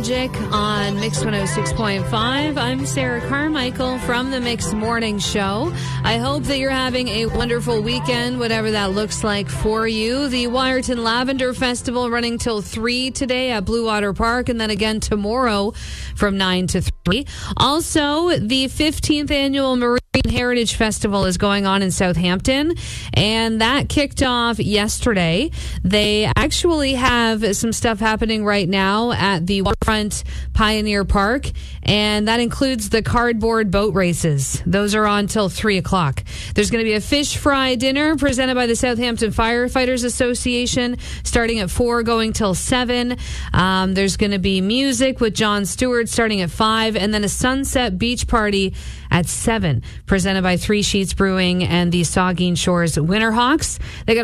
Magic on Mix 106.5. I'm Sarah Carmichael from the Mix Morning Show. I hope that you're having a wonderful weekend, whatever that looks like for you. The Wyerton Lavender Festival running till 3 today at Blue Water Park, and then again tomorrow from 9 to 3. Also, the 15th annual Marine Heritage Festival is going on in Southampton, and that kicked off yesterday. They actually have some stuff happening right now at the Waterfront Pioneer Park, and that includes the cardboard boat races. Those are on till 3 o'clock. There's going to be a fish fry dinner presented by the Southampton Firefighters Association starting at 4, going till 7. There's going to be music with Jon Stewart starting at 5, and then a sunset beach party at 7, presented by Three Sheets Brewing and the Saugeen Shores Winterhawks. They got